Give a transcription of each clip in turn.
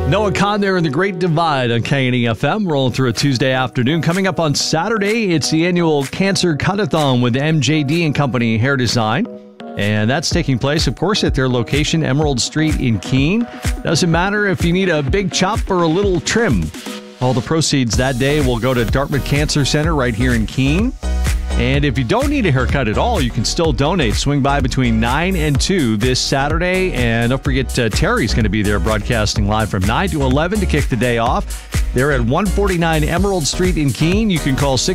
Noah Kahn there in the Great Divide on KNE-FM, rolling through a Tuesday afternoon. Coming up on Saturday, it's the annual Cancer Cut-a-thon with MJD & Company Hair Design. And that's taking place, of course, at their location, Emerald Street in Keene. Doesn't matter if you need a big chop or a little trim. All the proceeds that day will go to Dartmouth Cancer Center right here in Keene. And if you don't need a haircut at all, you can still donate. Swing by between 9 and 2 this Saturday. And don't forget, Terry's going to be there broadcasting live from 9 to 11 to kick the day off. They're at 149 Emerald Street in Keene. You can call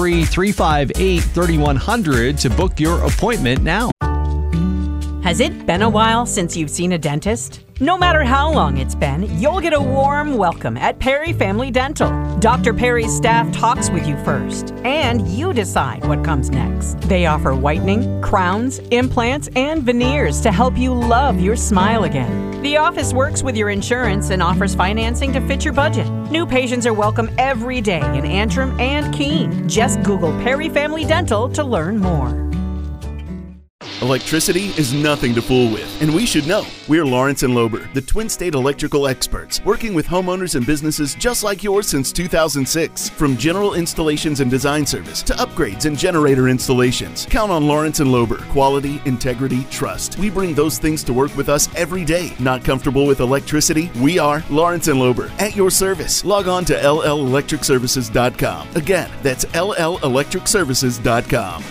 603-358-3100 to book your appointment now. Has it been a while since you've seen a dentist? No matter how long it's been, you'll get a warm welcome at Perry Family Dental. Dr. Perry's staff talks with you first, and you decide what comes next. They offer whitening, crowns, implants, and veneers to help you love your smile again. The office works with your insurance and offers financing to fit your budget. New patients are welcome every day in Antrim and Keene. Just Google Perry Family Dental to learn more. Electricity is nothing to fool with, and we should know. We're Lawrence & Lober, the Twin State electrical experts, working with homeowners and businesses just like yours since 2006. From general installations and design service to upgrades and generator installations, count on Lawrence & Lober. Quality, integrity, trust. We bring those things to work with us every day. Not comfortable with electricity? We are Lawrence & Lober, at your service. Log on to LLElectricServices.com. Again, that's LLElectricServices.com.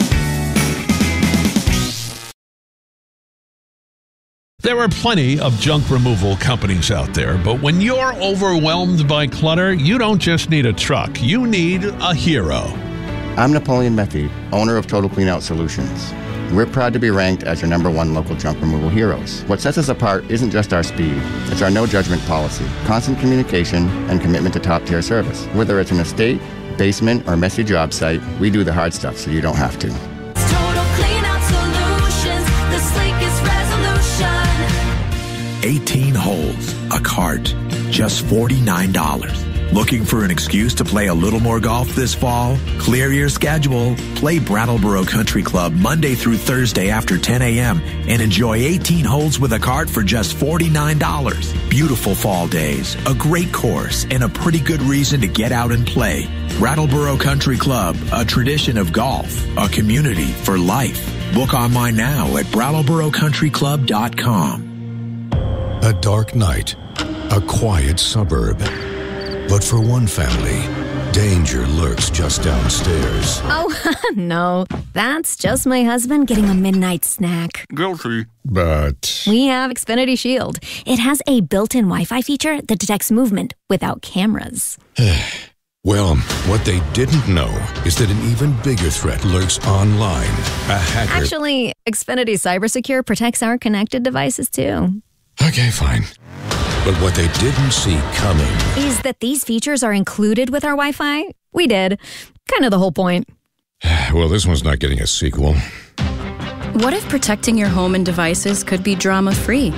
There are plenty of junk removal companies out there, but when you're overwhelmed by clutter, you don't just need a truck, you need a hero. I'm Napoleon Method, owner of Total Cleanout Solutions. We're proud to be ranked as your #1 local junk removal heroes. What sets us apart isn't just our speed, it's our no-judgment policy, constant communication, and commitment to top-tier service. Whether it's an estate, basement, or messy job site, we do the hard stuff so you don't have to. Total Cleanout Solutions, the sleekest resolution. 18 holes, a cart, just $49. Looking for an excuse to play a little more golf this fall? Clear your schedule. Play Brattleboro Country Club Monday through Thursday after 10 a.m. and enjoy 18 holes with a cart for just $49. Beautiful fall days, a great course, and a pretty good reason to get out and play. Brattleboro Country Club, a tradition of golf, a community for life. Book online now at BrattleboroCountryClub.com. A dark night, a quiet suburb. But for one family, danger lurks just downstairs. Oh, no. That's just my husband getting a midnight snack. Guilty. But We have Xfinity Shield. It has a built-in Wi-Fi feature that detects movement without cameras. well, what they didn't know is that an even bigger threat lurks online. A hacker. Actually, Xfinity CyberSecure protects our connected devices, too. Okay, fine. But what they didn't see coming is that these features are included with our Wi-Fi. We did. Kind of the whole point. Well, this one's not getting a sequel. What if protecting your home and devices could be drama-free?